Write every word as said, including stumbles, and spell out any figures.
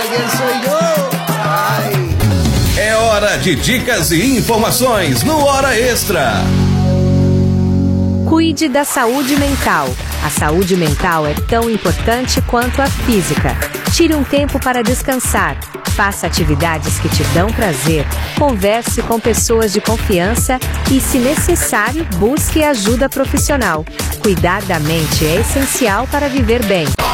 quem sou eu? Ai. É hora de dicas e informações no Hora Extra. Cuide da saúde mental. A saúde mental é tão importante quanto a física. Tire um tempo para descansar. Faça atividades que te dão prazer. Converse com pessoas de confiança e, se necessário, busque ajuda profissional. Cuidar da mente é essencial para viver bem.